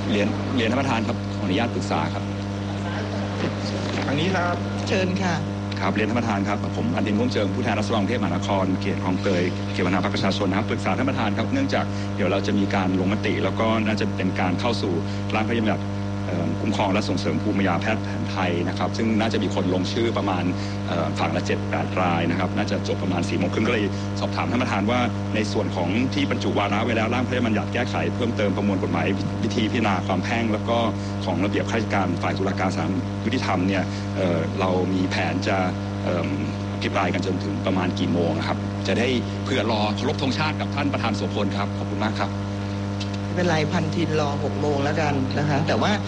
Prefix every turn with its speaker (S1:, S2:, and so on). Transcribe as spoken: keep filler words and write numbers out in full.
S1: เรียนเรียนท่านประธานครับขออนุญาตปรึกษาครับ
S2: ทางนี้ครับ
S3: เชิญค่ะ
S1: ครับเรียนท่านประธานครับผมพันธิน ม่วงเจิมผู้แทนราษฎรกรุงเทพมหานครเขตคลองเตยเขตปัญหาพรรคประชาชนนะครับปรึกษาท่านประธานครับเนื่องจากเดี๋ยวเราจะมีการลงมติแล้วก็น่าจะเป็นการเข้าสู่ร่างพระราชบัญญัติคุ้มครองและส่งเสริมภูมิปัญญาแพทย์แผนไทยนะครับซึ่งน่าจะมีคนลงชื่อประมาณฝั่งละเจ็ดแปดรายนะครับน่าจะจบประมาณสี่โมงครึ่งก็เลยสอบถามท่านประธานว่าในส่วนของที่บรรจุวาระไว้แล้วร่างพระราชบัญญัติแก้ไขเพิ่มเติมประมวลกฎหมายวิธีพิจารณาความแพ่งแล้วก็ของระเบียบข้าราชการฝ่ายตุลาการศาลยุติธรรมเนี่ย เ, เรามีแผนจะอภิปรายกันจนถึงประมาณกี่โมงครับจะได้เพื่อรอเคารพธงชาติกับท่านประธานโสพลครับขอบคุณมากครับ
S3: ไม่เป็นไรพันทินรอหกโมงแล้วกันนะคะแต่ว่า